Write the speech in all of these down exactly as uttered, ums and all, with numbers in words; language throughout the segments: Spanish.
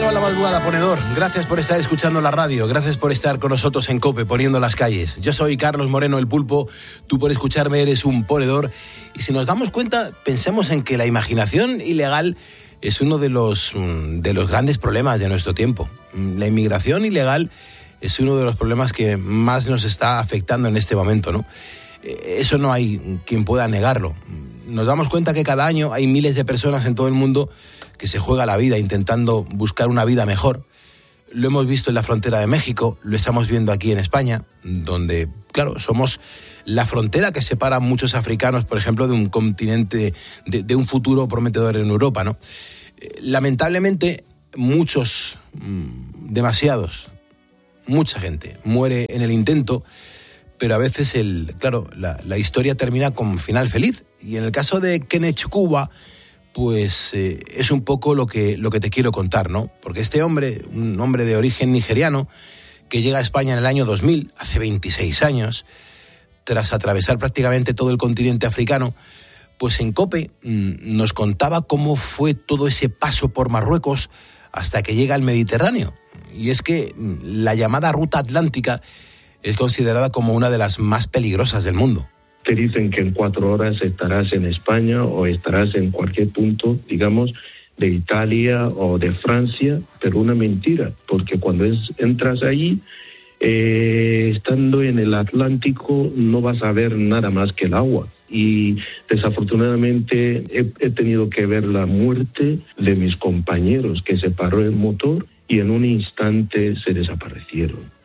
Ponedor a la madrugada, ponedor. Gracias por estar escuchando la radio, gracias por estar con nosotros en COPE, poniendo las calles. Yo soy Carlos Moreno, el Pulpo, tú por escucharme eres un ponedor. Y si nos damos cuenta, pensemos en que la imaginación ilegal es uno de los, de los grandes problemas de nuestro tiempo. La inmigración ilegal es uno de los problemas que más nos está afectando en este momento, ¿no? Eso no hay quien pueda negarlo. Nos damos cuenta que cada año hay miles de personas en todo el mundo que se juega la vida intentando buscar una vida mejor. Lo hemos visto en la frontera de México, lo estamos viendo aquí en España, donde, claro, somos la frontera que separa a muchos africanos, por ejemplo, de un continente, de, de un futuro prometedor en Europa, ¿no? Lamentablemente, muchos, demasiados, mucha gente muere en el intento, pero a veces, el, claro, la, la historia termina con final feliz. Y en el caso de Kenneth Chukwuemeka, pues eh, es un poco lo que, lo que te quiero contar, ¿no? Porque este hombre, un hombre de origen nigeriano, que llega a España en el año dos mil, hace veintiséis años, tras atravesar prácticamente todo el continente africano, pues en COPE mmm, nos contaba cómo fue todo ese paso por Marruecos hasta que llega al Mediterráneo. Y es que mmm, la llamada Ruta Atlántica es considerada como una de las más peligrosas del mundo. Te dicen que en cuatro horas estarás en España o estarás en cualquier punto, digamos, de Italia o de Francia, pero una mentira, porque cuando es, entras allí, eh, estando en el Atlántico, no vas a ver nada más que el agua. Y desafortunadamente he, he tenido que ver la muerte de mis compañeros, que se paró el motor y en un instante se desaparecieron.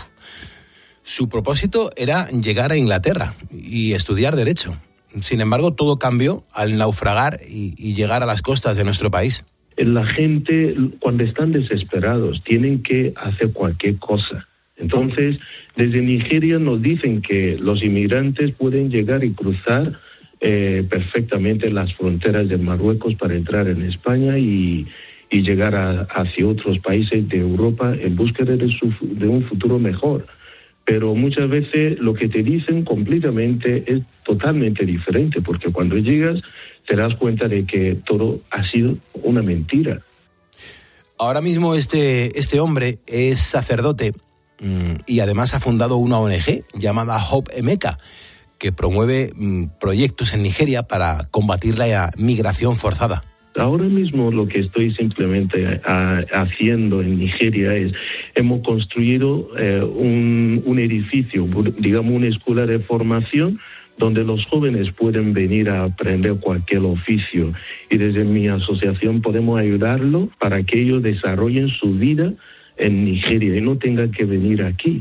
Su propósito era llegar a Inglaterra y estudiar Derecho. Sin embargo, todo cambió al naufragar y, y llegar a las costas de nuestro país. La gente, cuando están desesperados, tienen que hacer cualquier cosa. Entonces, desde Nigeria nos dicen que los inmigrantes pueden llegar y cruzar eh, perfectamente las fronteras de Marruecos para entrar en España y, y llegar a, hacia otros países de Europa en búsqueda de, su, de un futuro mejor. Pero muchas veces lo que te dicen completamente es totalmente diferente, porque cuando llegas te das cuenta de que todo ha sido una mentira. Ahora mismo este, este hombre es sacerdote mmm, y además ha fundado una O N Ge llamada Hope Emeka, que promueve mmm, proyectos en Nigeria para combatir la migración forzada. Ahora mismo lo que estoy simplemente a, haciendo en Nigeria es, hemos construido eh, un, un edificio, digamos una escuela de formación, donde los jóvenes pueden venir a aprender cualquier oficio. Y desde mi asociación podemos ayudarlos para que ellos desarrollen su vida en Nigeria y no tengan que venir aquí.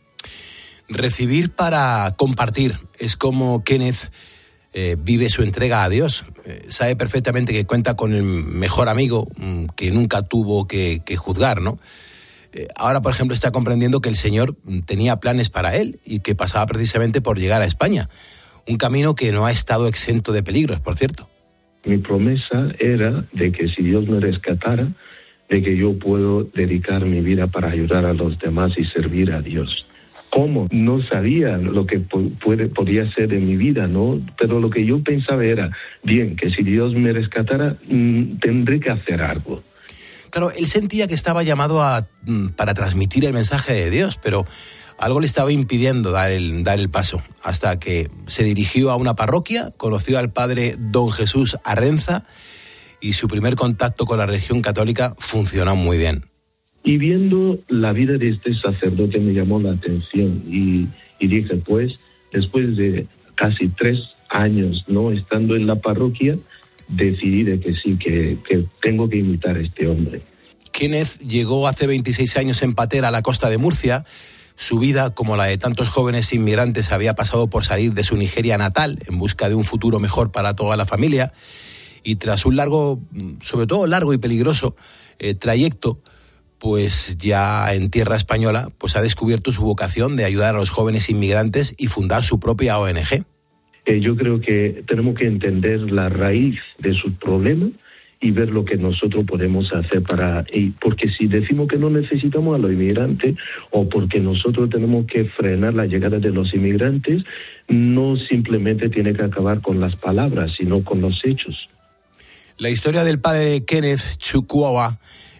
Recibir para compartir es como Kenneth Eh, vive su entrega a Dios. Eh, sabe perfectamente que cuenta con el mejor amigo mmm, que nunca tuvo que, que juzgar, ¿no? Eh, ahora, por ejemplo, está comprendiendo que el Señor mmm, tenía planes para él y que pasaba precisamente por llegar a España. Un camino que no ha estado exento de peligros, por cierto. Mi promesa era de que si Dios me rescatara, de que yo puedo dedicar mi vida para ayudar a los demás y servir a Dios. ¿Cómo? No sabía lo que puede, podía ser en mi vida, ¿no? Pero lo que yo pensaba era, bien, que si Dios me rescatara, mmm, tendré que hacer algo. Claro, él sentía que estaba llamado a, para transmitir el mensaje de Dios, pero algo le estaba impidiendo dar el, dar el paso, hasta que se dirigió a una parroquia, conoció al padre don Jesús Arrenza y su primer contacto con la religión católica funcionó muy bien. Y viendo la vida de este sacerdote me llamó la atención y, y dije, pues, después de casi tres años no estando en la parroquia, decidí de que sí, que, que tengo que imitar a este hombre. Kenneth llegó hace veintiséis años en patera a la costa de Murcia. Su vida, como la de tantos jóvenes inmigrantes, había pasado por salir de su Nigeria natal en busca de un futuro mejor para toda la familia. Y tras un largo, sobre todo largo y peligroso eh, trayecto, pues ya en tierra española, pues ha descubierto su vocación de ayudar a los jóvenes inmigrantes y fundar su propia O N Ge. Eh, yo creo que tenemos que entender la raíz de sus problemas y ver lo que nosotros podemos hacer para... Y porque si decimos que no necesitamos a los inmigrantes o porque nosotros tenemos que frenar la llegada de los inmigrantes, no simplemente tiene que acabar con las palabras, sino con los hechos. La historia del padre Kenneth Chukwuemeka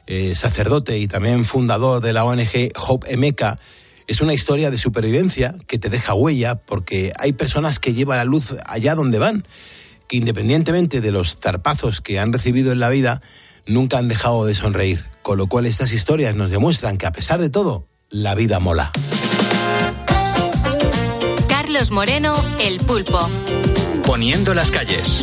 eh, sacerdote y también fundador de la O N G Hope Emeka, es una historia de supervivencia que te deja huella, porque hay personas que llevan la luz allá donde van, que independientemente de los zarpazos que han recibido en la vida, nunca han dejado de sonreír. Con lo cual estas historias nos demuestran que a pesar de todo, la vida mola. Carlos Moreno, El Pulpo. Poniendo las calles.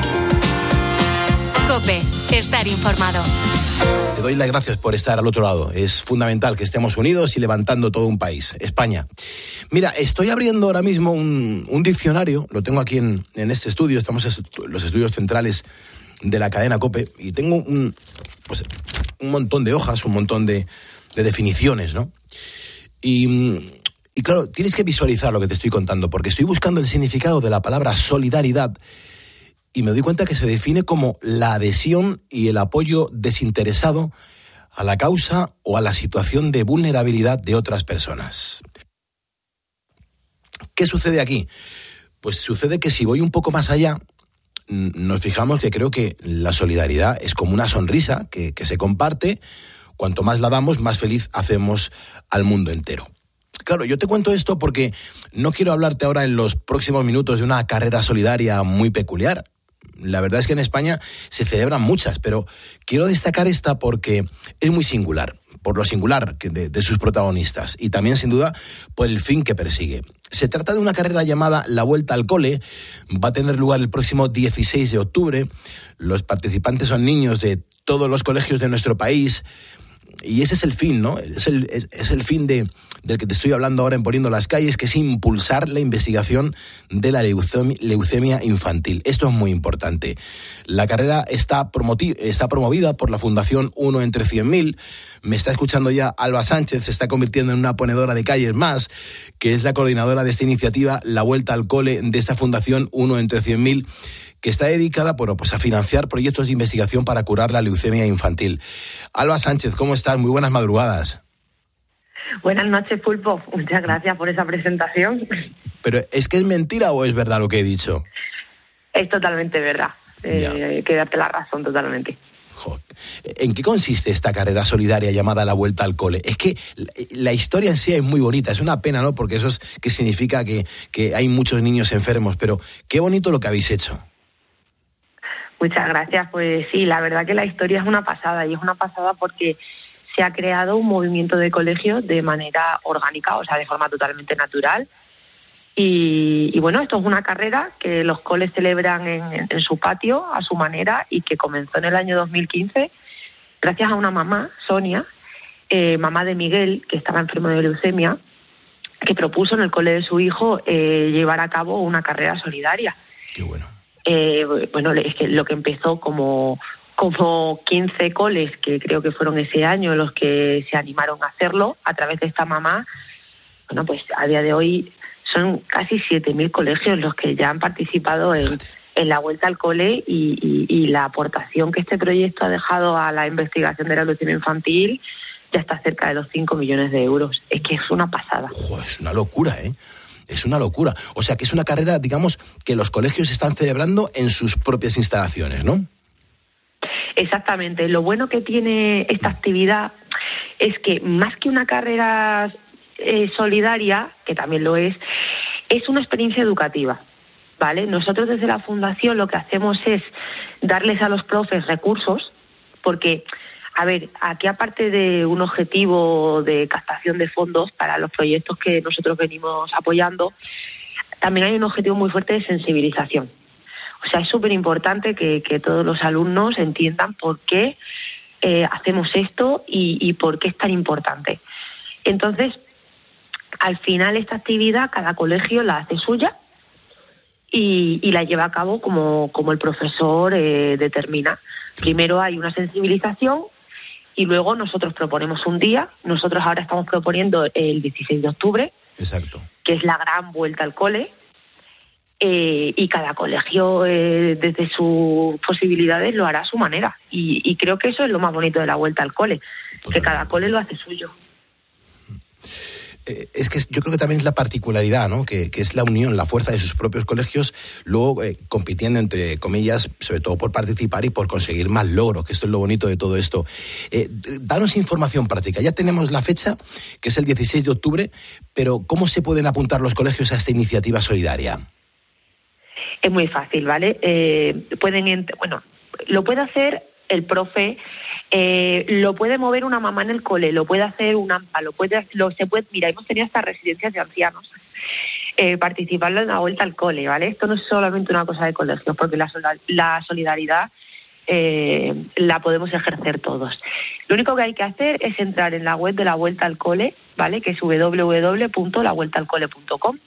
COPE, estar informado. Te doy las gracias por estar al otro lado. Es fundamental que estemos unidos y levantando todo un país, España. Mira, estoy abriendo ahora mismo un, un diccionario, lo tengo aquí en, en este estudio, estamos en los estudios centrales de la cadena COPE, y tengo un, pues, un montón de hojas, un montón de, de definiciones, ¿no? Y, y claro, tienes que visualizar lo que te estoy contando, porque estoy buscando el significado de la palabra solidaridad, y me doy cuenta que se define como la adhesión y el apoyo desinteresado a la causa o a la situación de vulnerabilidad de otras personas. ¿Qué sucede aquí? Pues sucede que si voy un poco más allá, nos fijamos que creo que la solidaridad es como una sonrisa que, que se comparte. Cuanto más la damos, más feliz hacemos al mundo entero. Claro, yo te cuento esto porque no quiero hablarte ahora en los próximos minutos de una carrera solidaria muy peculiar. La verdad es que en España se celebran muchas, pero quiero destacar esta porque es muy singular, por lo singular de, de sus protagonistas, y también sin duda por el fin que persigue. Se trata de una carrera llamada La Vuelta al Cole. Va a tener lugar el próximo dieciséis de octubre. Los participantes son niños de todos los colegios de nuestro país, y ese es el fin, ¿no? Es el, es, es el fin de, del que te estoy hablando ahora en Poniendo las Calles, que es impulsar la investigación de la leucemia, leucemia infantil. Esto es muy importante. La carrera está, promoti- está promovida por la Fundación Uno entre cien mil. Me está escuchando ya Alba Sánchez, se está convirtiendo en una ponedora de calles más, que es la coordinadora de esta iniciativa, La Vuelta al Cole, de esta Fundación Uno entre cien mil, que está dedicada, bueno, pues a financiar proyectos de investigación para curar la leucemia infantil. Alba Sánchez, ¿cómo estás? Muy buenas madrugadas. Buenas noches, Pulpo. Muchas gracias por esa presentación. ¿Pero es que es mentira o es verdad lo que he dicho? Es totalmente verdad. Eh, que darte la razón totalmente. Joder. ¿En qué consiste esta carrera solidaria llamada La Vuelta al Cole? Es que la historia en sí es muy bonita, es una pena, ¿no? Porque eso es que significa que, que hay muchos niños enfermos, pero qué bonito lo que habéis hecho. Muchas gracias. Pues sí, la verdad que la historia es una pasada, y es una pasada porque se ha creado un movimiento de colegios de manera orgánica, o sea, de forma totalmente natural. Y, y bueno, esto es una carrera que los coles celebran en, en su patio, a su manera, y que comenzó en el año dos mil quince, gracias a una mamá, Sonia, eh, mamá de Miguel, que estaba enfermo de leucemia, que propuso en el cole de su hijo eh, llevar a cabo una carrera solidaria. Qué bueno. Eh, bueno, es que lo que empezó como, como quince coles, que creo que fueron ese año los que se animaron a hacerlo, a través de esta mamá, bueno, pues a día de hoy son casi siete mil colegios los que ya han participado en, en la Vuelta al Cole, y, y, y la aportación que este proyecto ha dejado a la investigación de la leucemia infantil ya está cerca de los cinco millones de euros. Es que es una pasada. Ojo, es una locura, ¿eh? Es una locura. O sea, que es una carrera, digamos, que los colegios están celebrando en sus propias instalaciones, ¿no? Exactamente. Lo bueno que tiene esta actividad es que más que una carrera eh, solidaria, que también lo es, es una experiencia educativa, ¿vale? Nosotros desde la Fundación lo que hacemos es darles a los profes recursos, porque, a ver, aquí aparte de un objetivo de captación de fondos para los proyectos que nosotros venimos apoyando, también hay un objetivo muy fuerte de sensibilización. O sea, es súper importante que, que todos los alumnos entiendan por qué eh, hacemos esto y, y por qué es tan importante. Entonces, al final esta actividad cada colegio la hace suya y, y la lleva a cabo como, como el profesor eh, determina. Primero hay una sensibilización y luego nosotros proponemos un día. Nosotros ahora estamos proponiendo el dieciséis de octubre, exacto, que es la gran vuelta al cole. Eh, y cada colegio eh, desde sus posibilidades lo hará a su manera, y, y creo que eso es lo más bonito de la vuelta al cole, totalmente, que cada cole lo hace suyo. Eh, es que yo creo que también es la particularidad, ¿no? Que, que es la unión, la fuerza de sus propios colegios, luego eh, compitiendo entre comillas, sobre todo por participar y por conseguir más logros, que esto es lo bonito de todo esto. Eh, danos información práctica. Ya tenemos la fecha, que es el dieciséis de octubre, pero ¿cómo se pueden apuntar los colegios a esta iniciativa solidaria? Es muy fácil, ¿vale? Eh, pueden, ent- bueno, lo puede hacer el profe, eh, lo puede mover una mamá en el cole, lo puede hacer un AMPA, lo puede, lo se puede, mira, hemos tenido hasta residencias de ancianos eh, participando en la vuelta al cole, ¿vale? Esto no es solamente una cosa de colegios, porque la, la solidaridad eh, la podemos ejercer todos. Lo único que hay que hacer es entrar en la web de la vuelta al cole, ¿vale? Que es doble u doble u doble u punto la vuelta al cole punto com.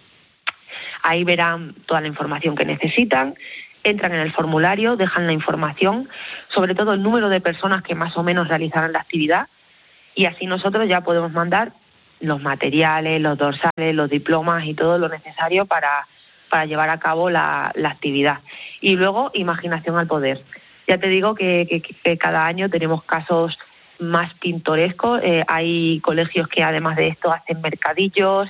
Ahí verán toda la información que necesitan. Entran en el formulario, dejan la información, sobre todo el número de personas que más o menos realizarán la actividad, y así nosotros ya podemos mandar los materiales, los dorsales, los diplomas y todo lo necesario para, para llevar a cabo la, la actividad. Y luego, imaginación al poder. Ya te digo que, que, que cada año tenemos casos más pintorescos. Eh, hay colegios que además de esto hacen mercadillos,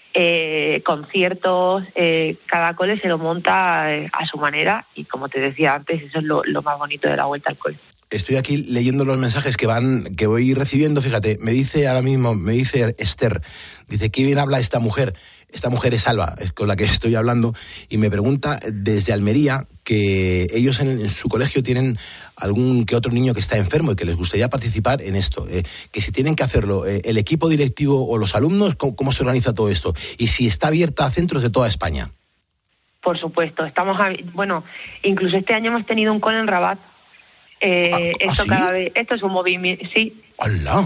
Eh, conciertos, eh, cada cole se lo monta eh, a su manera, y como te decía antes, eso es lo, lo más bonito de la vuelta al cole. Estoy aquí leyendo los mensajes que van, que voy recibiendo, fíjate, me dice ahora mismo, me dice Esther, dice, qué bien habla esta mujer, esta mujer es Alba, es con la que estoy hablando, y me pregunta desde Almería que ellos en, en su colegio tienen algún que otro niño que está enfermo y que les gustaría participar en esto, eh, que si tienen que hacerlo, eh, el equipo directivo o los alumnos, ¿cómo, cómo se organiza todo esto? Y si está abierta a centros de toda España. Por supuesto, estamos, a, bueno, incluso este año hemos tenido un cole en Rabat. Eh, ¿Ah, esto ¿sí? cada vez, esto es un movimiento, sí. ¡Hala!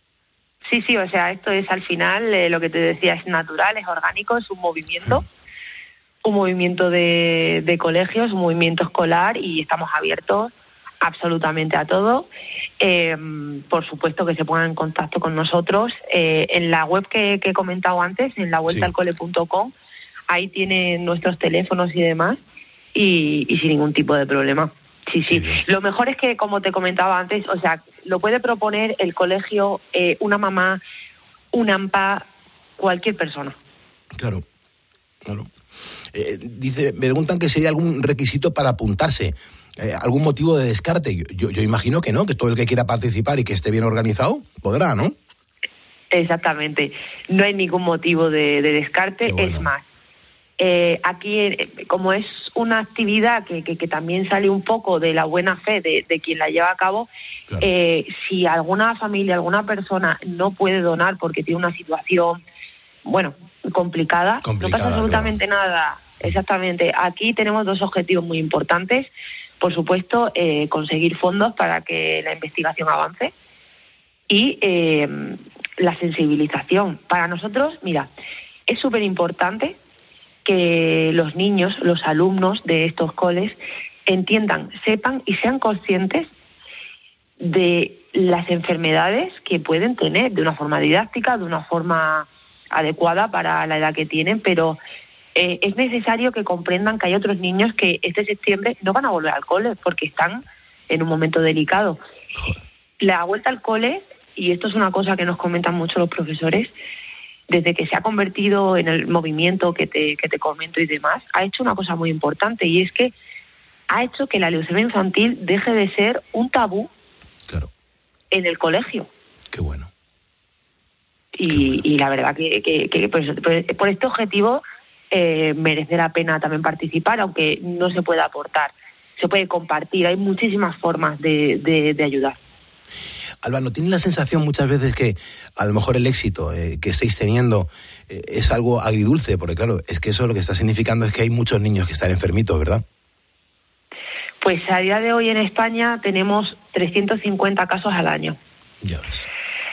Sí, sí, o sea, esto es al final, eh, lo que te decía, es natural, es orgánico, es un movimiento, un movimiento de, de colegios, un movimiento escolar, y estamos abiertos absolutamente a todo. Eh, por supuesto que se pongan en contacto con nosotros. Eh, en la web que, que he comentado antes, en la vuelta al cole punto com, ahí tienen nuestros teléfonos y demás, y, y sin ningún tipo de problema. Sí, sí. Lo mejor es que, como te comentaba antes, o sea, lo puede proponer el colegio, eh, una mamá, un AMPA, cualquier persona. Claro, claro. Eh, dice, me preguntan que si hay algún requisito para apuntarse, eh, algún motivo de descarte. Yo, yo, yo imagino que no, que todo el que quiera participar y que esté bien organizado podrá, ¿no? Exactamente. No hay ningún motivo de, de descarte, bueno. Es más. Eh, aquí, eh, como es una actividad que, que, que también sale un poco de la buena fe de, de quien la lleva a cabo, claro. eh, si alguna familia, alguna persona no puede donar porque tiene una situación, bueno, complicada, complicada no pasa absolutamente claro. nada. Exactamente. Aquí tenemos dos objetivos muy importantes. Por supuesto, eh, conseguir fondos para que la investigación avance y eh, la sensibilización. Para nosotros, mira, es súper importante que los niños, los alumnos de estos coles entiendan, sepan y sean conscientes de las enfermedades que pueden tener de una forma didáctica, de una forma adecuada para la edad que tienen, pero eh, es necesario que comprendan que hay otros niños que este septiembre no van a volver al cole porque están en un momento delicado. La vuelta al cole, y esto es una cosa que nos comentan mucho los profesores, desde que se ha convertido en el movimiento que te, que te comento y demás, ha hecho una cosa muy importante, y es que ha hecho que la leucemia infantil deje de ser un tabú claro. en el colegio. Qué bueno. Y, Qué bueno. y la verdad que, que, que por, por este objetivo eh, merece la pena también participar, aunque no se pueda aportar, se puede compartir, hay muchísimas formas de, de, de ayudar. Alba, ¿no tienes la sensación muchas veces que a lo mejor el éxito eh, que estáis teniendo eh, es algo agridulce? Porque claro, es que eso lo que está significando es que hay muchos niños que están enfermitos, ¿verdad? Pues a día de hoy en España tenemos trescientos cincuenta casos al año. Ya ves.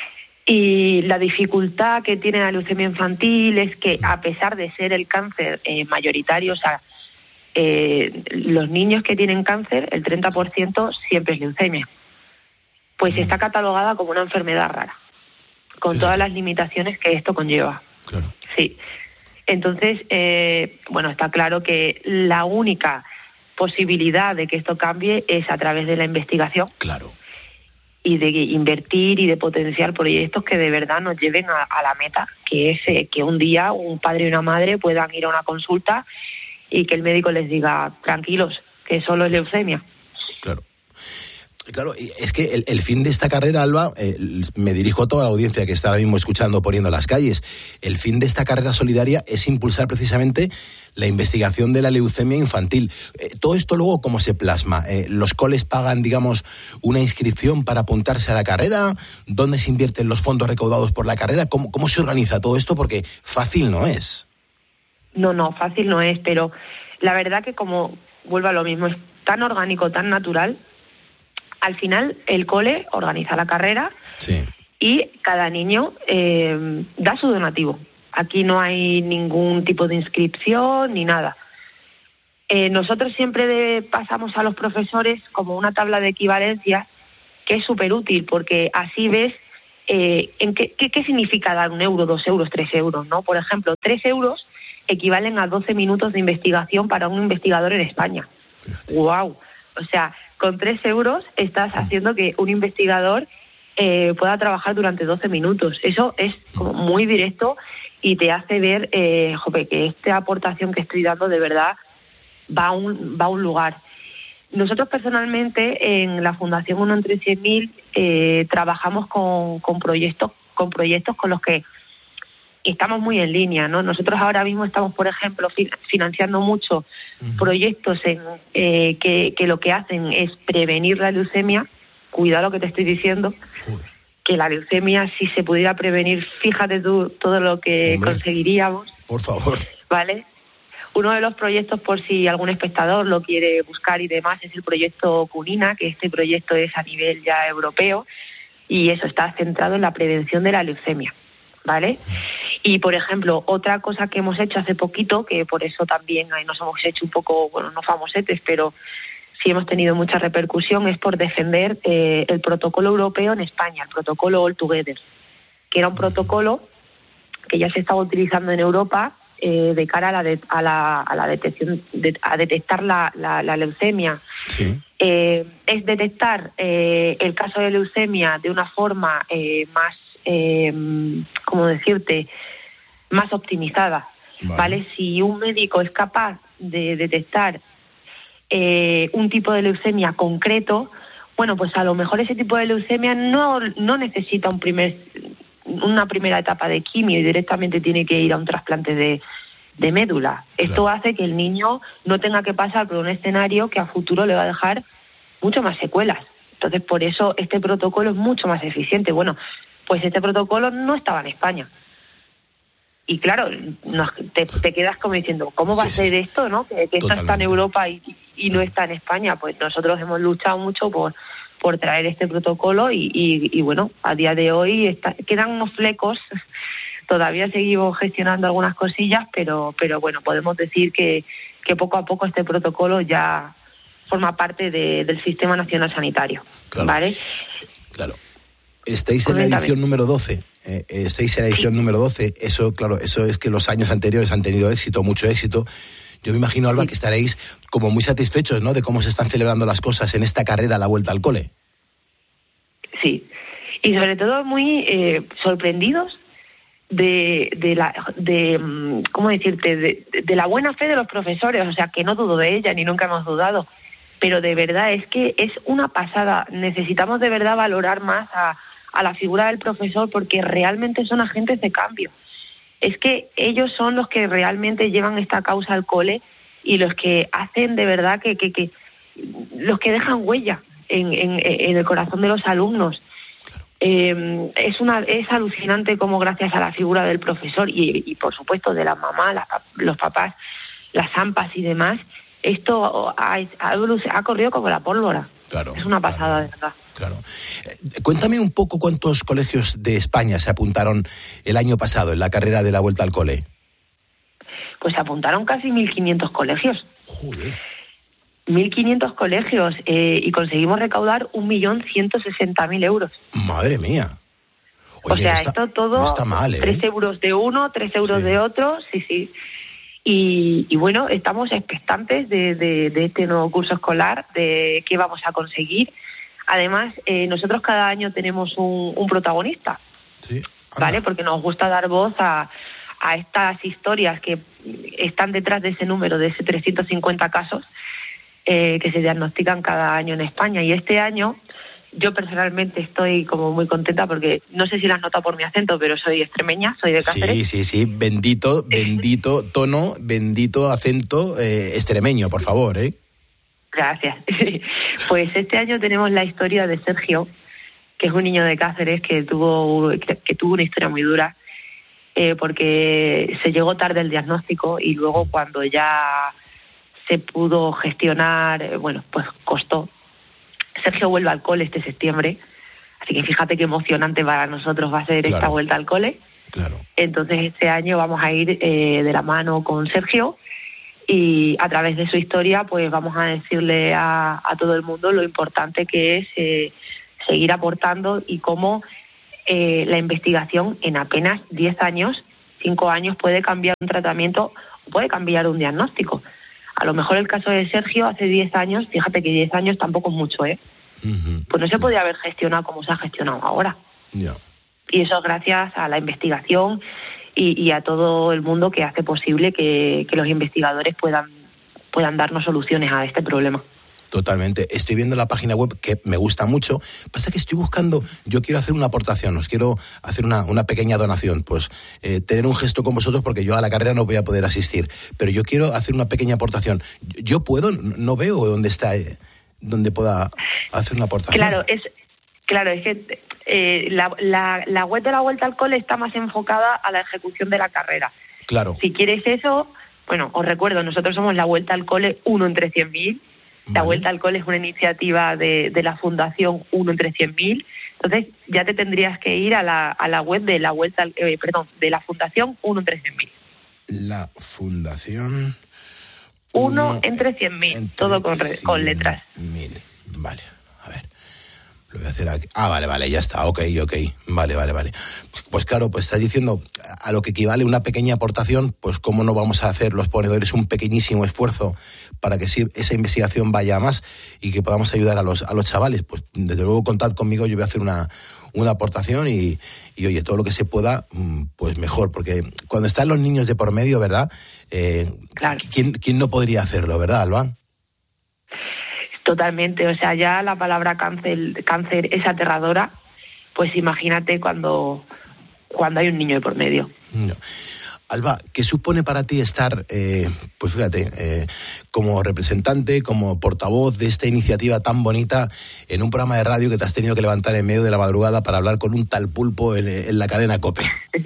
Y la dificultad que tiene la leucemia infantil es que, a pesar de ser el cáncer eh, mayoritario, o sea, eh, los niños que tienen cáncer, el treinta por ciento siempre es leucemia. Pues está catalogada como una enfermedad rara, con Fíjate. todas las limitaciones que esto conlleva. Claro. Sí. Entonces, eh, bueno, está claro que la única posibilidad de que esto cambie es a través de la investigación. Claro. y de invertir y de potenciar proyectos que de verdad nos lleven a, a la meta, que es eh, que un día un padre y una madre puedan ir a una consulta y que el médico les diga, tranquilos, que solo es leucemia. Claro. Claro, es que el, el fin de esta carrera, Alba, eh, me dirijo a toda la audiencia que está ahora mismo escuchando Poniendo las Calles, el fin de esta carrera solidaria es impulsar precisamente la investigación de la leucemia infantil. Eh, todo esto luego, ¿cómo se plasma? Eh, ¿Los coles pagan, digamos, una inscripción para apuntarse a la carrera? ¿Dónde se invierten los fondos recaudados por la carrera? ¿Cómo, cómo se organiza todo esto? Porque fácil no es. No, no, fácil no es, pero la verdad que como, vuelvo a lo mismo, es tan orgánico, tan natural. Al final, el cole organiza la carrera sí. y cada niño eh, da su donativo. Aquí no hay ningún tipo de inscripción ni nada. Eh, nosotros siempre de, pasamos a los profesores como una tabla de equivalencia que es súper útil porque así ves eh, en qué, qué, qué significa dar un euro, dos euros, tres euros, ¿no? Por ejemplo, tres euros equivalen a doce minutos de investigación para un investigador en España. Fíjate. ¡Wow! O sea, con tres euros estás haciendo que un investigador eh, pueda trabajar durante doce minutos. Eso es como muy directo y te hace ver eh, jope, que esta aportación que estoy dando de verdad va a un, va a un lugar. Nosotros personalmente en la Fundación Uno entre cien mil eh, trabajamos con, con proyectos con proyectos con los que estamos muy en línea, ¿no? Nosotros ahora mismo estamos, por ejemplo, fin, financiando mucho uh-huh. proyectos en, eh, que, que lo que hacen es prevenir la leucemia. Cuidado lo que te estoy diciendo, uh-huh. que la leucemia, si se pudiera prevenir, fíjate tú todo lo que Hombre, conseguiríamos. Por favor. ¿Vale? Uno de los proyectos, por si algún espectador lo quiere buscar y demás, es el proyecto Cunina, que este proyecto es a nivel ya europeo y eso está centrado en la prevención de la leucemia. ¿Vale? Y, por ejemplo, otra cosa que hemos hecho hace poquito, que por eso también ahí nos hemos hecho un poco, bueno, no famosetes, pero sí hemos tenido mucha repercusión, es por defender eh, el protocolo europeo en España, el protocolo All Together, que era un protocolo que ya se estaba utilizando en Europa eh, de cara a la, de, a la, a la detección, de, a detectar la, la, la leucemia. Sí. Eh, es detectar eh, el caso de leucemia de una forma eh, más Eh, ¿cómo decirte?, más optimizada, vale. ¿vale? Si un médico es capaz de detectar eh, un tipo de leucemia concreto, bueno, pues a lo mejor ese tipo de leucemia no, no necesita un primer, una primera etapa de quimio y directamente tiene que ir a un trasplante de, de médula. Claro. Esto hace que el niño no tenga que pasar por un escenario que a futuro le va a dejar mucho más secuelas. Entonces, por eso este protocolo es mucho más eficiente. Bueno, pues este protocolo no estaba en España. Y claro, nos, te, te quedas como diciendo, ¿cómo va sí, a ser sí. esto, no? Que, que esto está en Europa y, y no está en España. Pues nosotros hemos luchado mucho por, por traer este protocolo y, y, y bueno, a día de hoy está, quedan unos flecos. Todavía seguimos gestionando algunas cosillas, pero, pero bueno, podemos decir que, que poco a poco este protocolo ya forma parte de, del Sistema Nacional Sanitario. Claro. ¿Vale? Claro. Estáis en la edición número doce. Eh, estáis en la edición sí. número doce. Eso, claro, eso es que los años anteriores han tenido éxito, mucho éxito. Yo me imagino, Alba, sí. que estaréis como muy satisfechos, ¿no?, de cómo se están celebrando las cosas en esta carrera a la vuelta al cole. Sí. Y sobre todo muy eh, sorprendidos de, de la, de, ¿cómo decirte?, de, de la buena fe de los profesores. O sea, que no dudo de ella, ni nunca hemos dudado. Pero de verdad es que es una pasada. Necesitamos de verdad valorar más a a la figura del profesor porque realmente son agentes de cambio. Es que ellos son los que realmente llevan esta causa al cole y los que hacen de verdad que, que, que los que dejan huella en, en, en el corazón de los alumnos. Eh, es una es alucinante cómo gracias a la figura del profesor y, y por supuesto de las mamás, las, los papás, las AMPAs y demás, esto ha, ha, ha corrido como la pólvora. Claro, es una pasada, claro, de verdad. Claro. Eh, cuéntame un poco cuántos colegios de España se apuntaron el año pasado en la carrera de la vuelta al cole. Pues se apuntaron casi mil quinientos colegios. Joder. mil quinientos colegios eh, y conseguimos recaudar un millón ciento sesenta mil euros. Madre mía. Oye, o sea, no está, esto todo, no está mal, ¿eh? tres euros de uno, tres euros sí. de otro, sí, sí. Y, y bueno, estamos expectantes de, de, de este nuevo curso escolar, de qué vamos a conseguir. Además, eh, nosotros cada año tenemos un, un protagonista, sí. ¿vale? Porque nos gusta dar voz a, a estas historias que están detrás de ese número, de ese trescientos cincuenta casos eh, que se diagnostican cada año en España. Y este año yo personalmente estoy como muy contenta porque no sé si lo has notado por mi acento, pero soy extremeña, soy de Cáceres. Sí, sí, sí, bendito, bendito tono, bendito acento eh, extremeño, por favor, ¿eh? Gracias. Pues este año tenemos la historia de Sergio, que es un niño de Cáceres que tuvo, que, que tuvo una historia muy dura, eh, porque se llegó tarde el diagnóstico y luego cuando ya se pudo gestionar, eh, bueno, pues costó. Sergio vuelve al cole este septiembre, así que fíjate qué emocionante para nosotros va a ser claro. esta vuelta al cole. Claro. Entonces este año vamos a ir eh, de la mano con Sergio y a través de su historia pues vamos a decirle a, a todo el mundo lo importante que es eh, seguir aportando y cómo eh, la investigación en apenas diez años, cinco años puede cambiar un tratamiento o puede cambiar un diagnóstico. A lo mejor el caso de Sergio hace diez años, fíjate que diez años tampoco es mucho, ¿eh? Uh-huh. Pues no se podía haber gestionado como se ha gestionado ahora. Yeah. Y eso es gracias a la investigación y, y a todo el mundo que hace posible que, que los investigadores puedan, puedan darnos soluciones a este problema. Totalmente. Estoy viendo la página web que me gusta mucho. Pasa que estoy buscando, yo quiero hacer una aportación, os quiero hacer una, una pequeña donación, pues eh, tener un gesto con vosotros porque yo a la carrera no voy a poder asistir, pero yo quiero hacer una pequeña aportación. Yo puedo, no veo dónde está, eh, dónde pueda hacer una aportación. Claro, es, claro, es que eh, la, la, la web de la Vuelta al Cole está más enfocada a la ejecución de la carrera. Claro. Si quieres eso, bueno, os recuerdo, nosotros somos la Vuelta al Cole uno entre cien mil. La vale. Vuelta al Cole es una iniciativa de, de la Fundación uno entre cien mil. Entonces ya te tendrías que ir a la, a la web de la Vuelta, eh, perdón, de la Fundación uno entre cien mil. La Fundación uno entre cien mil, todo con, con letras. Mil. Vale, a ver. Lo voy a hacer aquí. Ah, vale, vale, ya está. Ok, ok. Vale, vale, vale. Pues claro, pues estás diciendo a lo que equivale una pequeña aportación, pues cómo no vamos a hacer los ponedores un pequeñísimo esfuerzo para que sí, esa investigación vaya a más y que podamos ayudar a los a los chavales. Pues desde luego contad conmigo, yo voy a hacer una, una aportación y, y oye, todo lo que se pueda, pues mejor, porque cuando están los niños de por medio, ¿verdad? Eh, claro. ¿quién, ¿Quién no podría hacerlo, verdad, Alba? Totalmente, o sea, ya la palabra cáncer, cáncer es aterradora, pues imagínate cuando, cuando hay un niño de por medio. No. Alba, ¿qué supone para ti estar, eh, pues fíjate, eh, como representante, como portavoz de esta iniciativa tan bonita en un programa de radio que te has tenido que levantar en medio de la madrugada para hablar con un tal pulpo en, en la cadena COPE?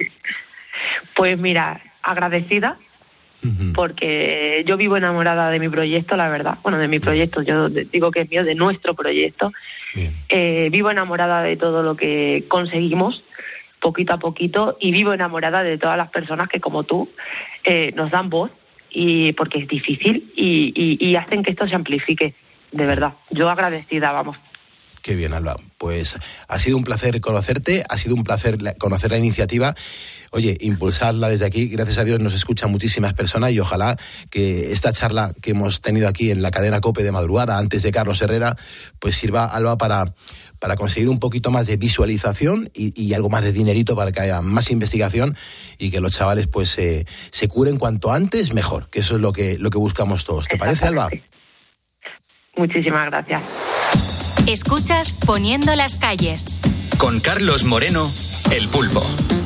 Pues mira, agradecida. Uh-huh. Porque yo vivo enamorada de mi proyecto, la verdad. Bueno, de mi proyecto, yo digo que es mío, de nuestro proyecto. Eh, vivo enamorada de todo lo que conseguimos, poquito a poquito, y vivo enamorada de todas las personas que, como tú, eh, nos dan voz, y porque es difícil, y, y, y hacen que esto se amplifique, de verdad. Yo agradecida, vamos. Qué bien, Alba. Pues ha sido un placer conocerte, ha sido un placer conocer la iniciativa. Oye, impulsarla desde aquí. Gracias a Dios nos escuchan muchísimas personas y ojalá que esta charla que hemos tenido aquí en la cadena COPE de madrugada, antes de Carlos Herrera, pues sirva, Alba, para, para conseguir un poquito más de visualización y, y algo más de dinerito para que haya más investigación y que los chavales pues eh, se curen cuanto antes mejor, que eso es lo que, lo que buscamos todos. ¿Te parece, Alba? Muchísimas gracias. Escuchas Poniendo las calles. Con Carlos Moreno, El Pulpo.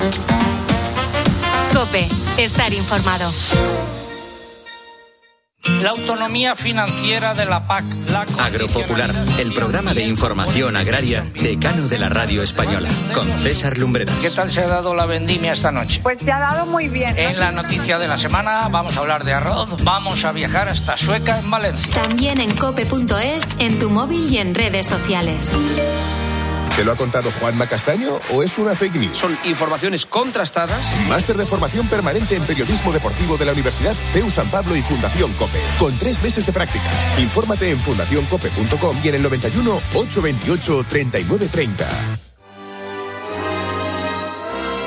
COPE, estar informado. La autonomía financiera de la P A C. La Agropopular, el programa de información agraria decano de la radio española, con César Lumbreras. ¿Qué tal se ha dado la vendimia esta noche? Pues se ha dado muy bien. En la noticia de la semana vamos a hablar de arroz, vamos a viajar hasta Sueca, en Valencia. También en cope punto es, en tu móvil y en redes sociales. ¿Te lo ha contado Juanma Castaño o es una fake news? Son informaciones contrastadas. Máster de formación permanente en periodismo deportivo de la Universidad C E U San Pablo y Fundación COPE. Con tres meses de prácticas. Infórmate en fundación cope punto com y en el noventa y uno, ochocientos veintiocho, treinta y nueve treinta.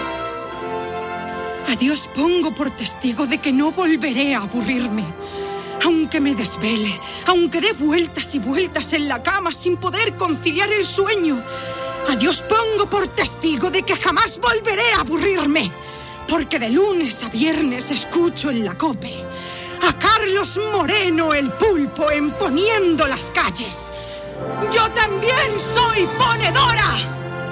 A Dios pongo por testigo de que no volveré a aburrirme. Aunque me desvele, aunque dé vueltas y vueltas en la cama sin poder conciliar el sueño, a Dios pongo por testigo de que jamás volveré a aburrirme, porque de lunes a viernes escucho en la COPE a Carlos Moreno el Pulpo en Poniendo las Calles. ¡Yo también soy ponedora!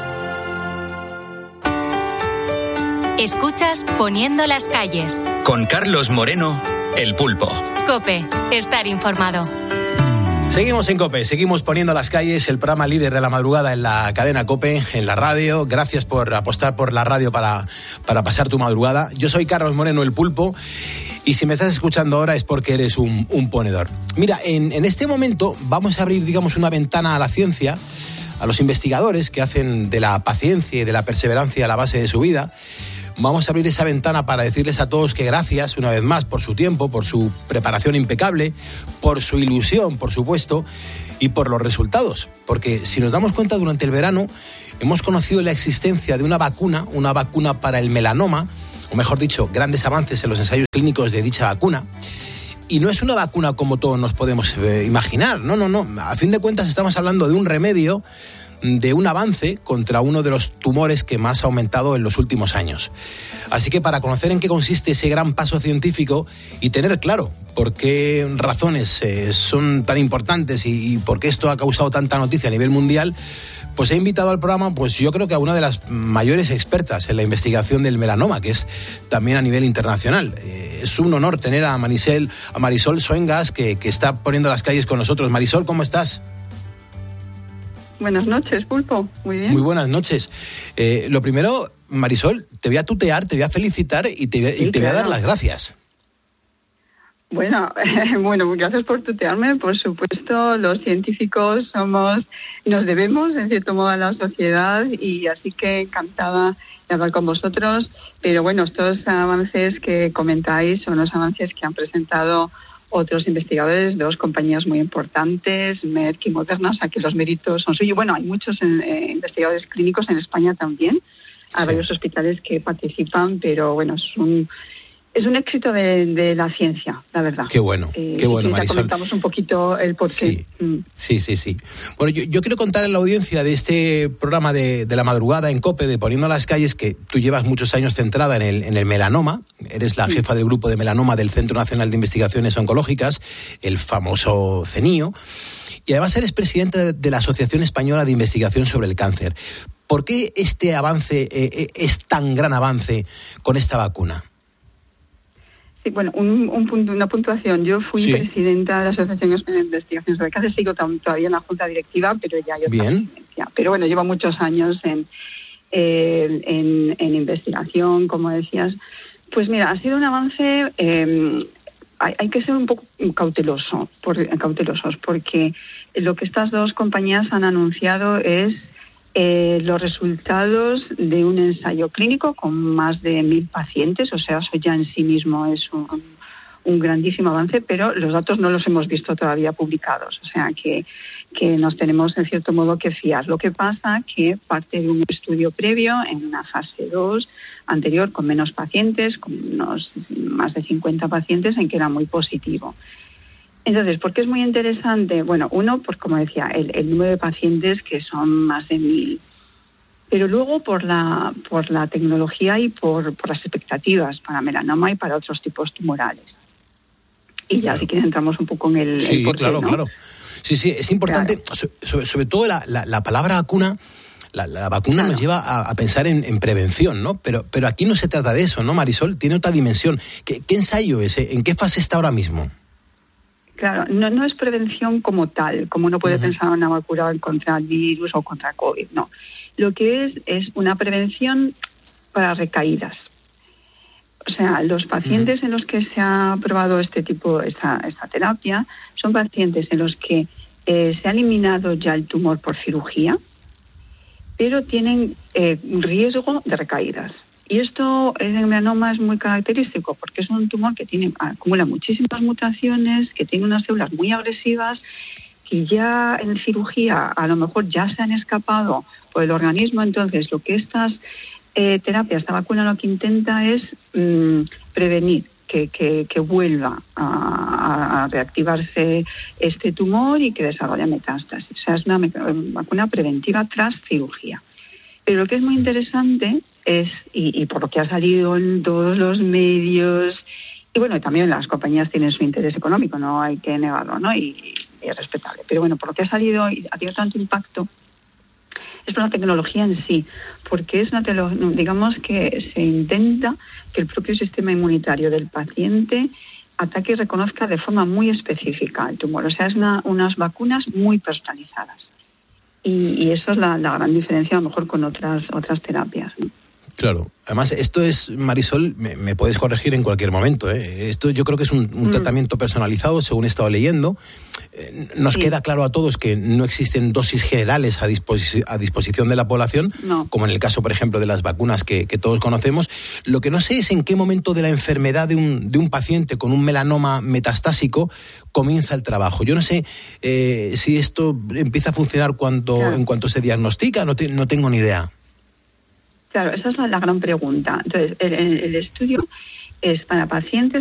Escuchas Poniendo las Calles. Con Carlos Moreno, el Pulpo. COPE, estar informado. Seguimos en COPE, seguimos Poniendo las Calles, el programa líder de la madrugada en la cadena COPE, en la radio. Gracias por apostar por la radio para, para pasar tu madrugada. Yo soy Carlos Moreno, el Pulpo, y si me estás escuchando ahora es porque eres un, un ponedor. Mira, en, en este momento vamos a abrir, digamos, una ventana a la ciencia, a los investigadores que hacen de la paciencia y de la perseverancia la base de su vida. Vamos a abrir esa ventana para decirles a todos que gracias una vez más por su tiempo, por su preparación impecable, por su ilusión, por supuesto, y por los resultados. Porque si nos damos cuenta, durante el verano hemos conocido la existencia de una vacuna, una vacuna para el melanoma, o mejor dicho, grandes avances en los ensayos clínicos de dicha vacuna. Y no es una vacuna como todos nos podemos eh, imaginar, no, no, no. A fin de cuentas estamos hablando de un remedio, de un avance contra uno de los tumores que más ha aumentado en los últimos años. Así que para conocer en qué consiste ese gran paso científico y tener claro por qué razones eh, son tan importantes y, y por qué esto ha causado tanta noticia a nivel mundial, pues he invitado al programa, pues yo creo que a una de las mayores expertas en la investigación del melanoma, que es también a nivel internacional. Eh, es un honor tener a Marisol, a Marisol Soengas, que, que está poniendo las calles con nosotros. Marisol, ¿cómo estás? Buenas noches, Pulpo. Muy bien. Muy buenas noches. Eh, lo primero, Marisol, te voy a tutear, te voy a felicitar y te, sí, y te claro. voy a dar las gracias. Bueno, eh, bueno, gracias por tutearme. Por supuesto, los científicos somos, nos debemos, en cierto modo, a la sociedad, y así que encantada de hablar con vosotros. Pero bueno, estos avances que comentáis son los avances que han presentado otros investigadores, dos compañías muy importantes, Merck y Moderna, o sea que los méritos son suyos. Bueno, hay muchos eh, investigadores clínicos en España también, hay sí. varios hospitales que participan, pero bueno, es un es un éxito de, de la ciencia, la verdad. Qué bueno, eh, qué bueno, Marisol. Comentamos un poquito el porqué. Sí, mm. sí, sí, sí. Bueno, yo, yo quiero contar a la audiencia de este programa de, de la madrugada en COPE, de Poniendo las Calles, que tú llevas muchos años centrada en el, en el melanoma. Eres la sí. jefa del grupo de melanoma del Centro Nacional de Investigaciones Oncológicas, el famoso CENIO. Y además eres presidenta de la Asociación Española de Investigación sobre el Cáncer. ¿Por qué este avance eh, es tan gran avance con esta vacuna? Sí, bueno, un, un punto, una puntuación. Yo fui sí. presidenta de la Asociación Española de Investigación sobre el Cáncer, sigo todavía en la Junta Directiva, pero ya yo Bien. Estoy, pero bueno, llevo muchos años en, eh, en, en investigación, como decías. Pues mira, ha sido un avance. Eh, hay, hay que ser un poco cauteloso, por, cautelosos, porque lo que estas dos compañías han anunciado es Eh, los resultados de un ensayo clínico con más de mil pacientes, o sea, eso ya en sí mismo es un, un grandísimo avance, pero los datos no los hemos visto todavía publicados, o sea, que, que nos tenemos en cierto modo que fiar. Lo que pasa que parte de un estudio previo en una fase dos anterior con menos pacientes, con unos más de cincuenta pacientes, en que era muy positivo. Entonces, ¿por qué es muy interesante? Bueno, uno, pues como decía, el, el número de pacientes, que son más de mil. Pero luego por la por la tecnología y por, por las expectativas para melanoma y para otros tipos tumorales. Y ya, claro. si quieres, entramos un poco en el, sí, el porqué, claro, ¿no? claro. Sí, sí, es importante, claro. sobre, sobre todo la, la, la palabra vacuna. La, la vacuna claro. nos lleva a, a pensar en, en prevención, ¿no? Pero, pero aquí no se trata de eso, ¿no, Marisol? Tiene otra dimensión. ¿Qué, qué ensayo es? ¿En qué fase está ahora mismo? Claro, no, no es prevención como tal, como uno puede uh-huh. pensar en una vacuna contra el virus o contra COVID, no. Lo que es es una prevención para recaídas. O sea, los pacientes uh-huh. en los que se ha probado este tipo, esta, esta terapia, son pacientes en los que eh, se ha eliminado ya el tumor por cirugía, pero tienen eh, un riesgo de recaídas. Y esto en el melanoma es muy característico porque es un tumor que tiene, acumula muchísimas mutaciones, que tiene unas células muy agresivas, que ya en cirugía a lo mejor ya se han escapado por el organismo. Entonces, lo que estas eh, terapias, esta vacuna lo que intenta es mmm, prevenir que, que, que vuelva a, a reactivarse este tumor y que desarrolla metástasis. O sea, es una vacuna preventiva tras cirugía. Pero lo que es muy interesante es, y, y por lo que ha salido en todos los medios, y bueno, también las compañías tienen su interés económico, no hay que negarlo, ¿no? Y, y es respetable. Pero bueno, por lo que ha salido y ha tenido tanto impacto, es por la tecnología en sí, porque es una tecnología, digamos que se intenta que el propio sistema inmunitario del paciente ataque y reconozca de forma muy específica el tumor. O sea, es una, unas vacunas muy personalizadas. Y, y eso es la, la gran diferencia a lo mejor con otras, otras terapias, ¿no? Claro. Además, esto es, Marisol, me, me puedes corregir en cualquier momento, ¿eh? Esto yo creo que es un, un mm. tratamiento personalizado, según he estado leyendo. Eh, nos sí. queda claro a todos que no existen dosis generales a, disposi- a disposición de la población, no. como en el caso, por ejemplo, de las vacunas que, que todos conocemos. Lo que no sé es en qué momento de la enfermedad de un, de un paciente con un melanoma metastásico comienza el trabajo. Yo no sé eh, si esto empieza a funcionar cuando, claro. en cuanto se diagnostica, no, te, no tengo ni idea. Claro, esa es la, la gran pregunta. Entonces, el, el estudio es para pacientes